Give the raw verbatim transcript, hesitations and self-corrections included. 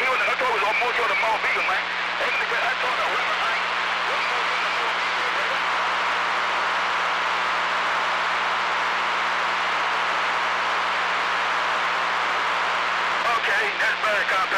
he was, I thought it was more sort of more vegan, man. I thought that was right. Okay, that's better, copy.